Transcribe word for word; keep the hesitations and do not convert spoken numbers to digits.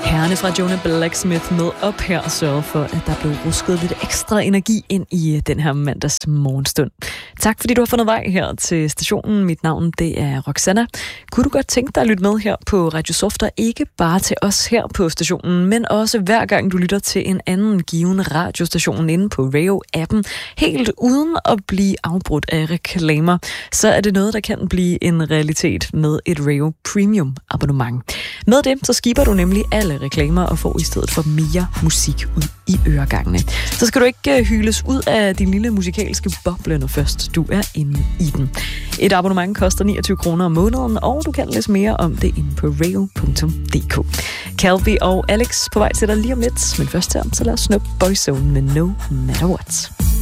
Herrerne fra Jonah Blacksmith med op her og sørge for, at der blev rusket lidt ekstra energi ind i den her mandags morgenstund. Tak fordi du har fundet vej her til stationen. Mit navn det er Roxanna. Kunne du godt tænke dig at lytte med her på Radio Soft, og ikke bare til os her på stationen, men også hver gang du lytter til en anden given radiostation inde på Radio-appen, helt uden at blive afbrudt af reklamer, så er det noget, der kan blive en realitet med et Radio Premium abonnement. Med det, så skiber du nemlig alle reklamer og får i stedet for mere musik ud i øregangene. Så skal du ikke hyles ud af din lille musikalske boble, når først du er inde i den. Et abonnement koster niogtyve kroner om måneden, og du kan læse mere om det inde på radio punktum d k. Calvi og Alex på vej til dig lige om lidt, men først her, så lad os snuppe Boyzone med No Matter What.